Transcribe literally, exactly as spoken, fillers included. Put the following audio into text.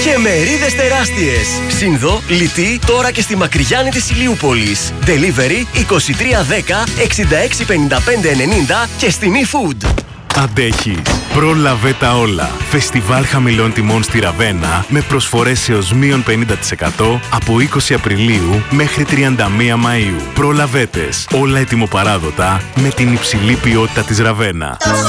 και μερίδες τεράστιες. Σύνδο, λιτή, τώρα και στη Μακριγιάννη της Ηλιούπολης. Delivery είκοσι τρία δέκα εξήντα έξι πενήντα πέντε ενενήντα και στην eFood. Αντέχεις. Πρόλαβε τα όλα. Φεστιβάλ χαμηλών τιμών στη Ραβένα με προσφορές έως μείον πενήντα τοις εκατό από είκοσι Απριλίου μέχρι τριάντα μία Μαΐου. Προλαβέτες. Όλα ετοιμοπαράδοτα με την υψηλή ποιότητα της Ραβένα.